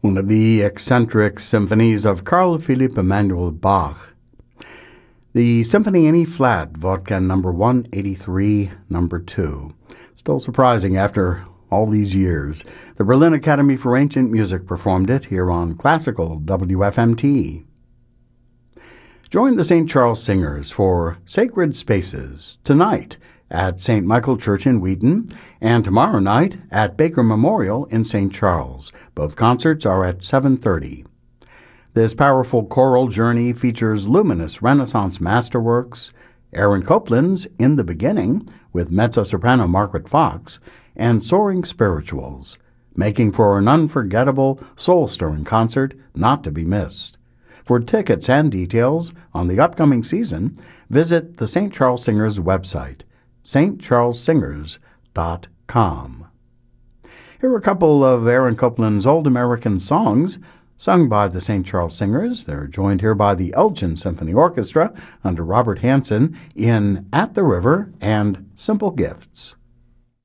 one of the eccentric symphonies of Carl Philipp Emanuel Bach. The Symphony in E-flat, Vodka number 183, number 2. Still surprising after all these years. The Berlin Academy for Ancient Music performed it here on Classical WFMT. Join the St. Charles Singers for Sacred Spaces tonight at St. Michael Church in Wheaton and tomorrow night at Baker Memorial in St. Charles. Both concerts are at 7:30. This powerful choral journey features luminous Renaissance masterworks, Aaron Copland's In the Beginning with mezzo-soprano Margaret Fox, and Soaring Spirituals, making for an unforgettable, soul-stirring concert not to be missed. For tickets and details on the upcoming season, visit the St. Charles Singers website, stcharlessingers.com. Here are a couple of Aaron Copland's old American songs sung by the St. Charles Singers. They're joined here by the Elgin Symphony Orchestra under Robert Hansen in At the River and Simple Gifts.